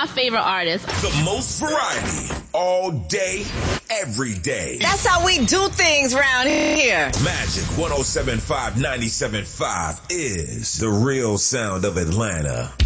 my favorite artists. The most variety, all day, every day. That's how we do things around here. Magic 107.5, 97.5 is the real sound of Atlanta.